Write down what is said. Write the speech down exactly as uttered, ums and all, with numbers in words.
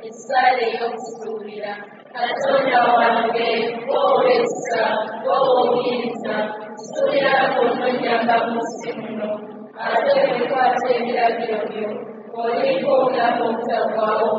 essale y'okusuubira katonda wange bw'owessa bw'owuliriza suubira kunonyanga mu nsi muno ate bwekwata ebiragiro byo oliko obulamu obutaggwaawo